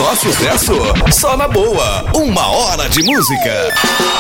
Só sucesso, só na boa. 1 hora de música.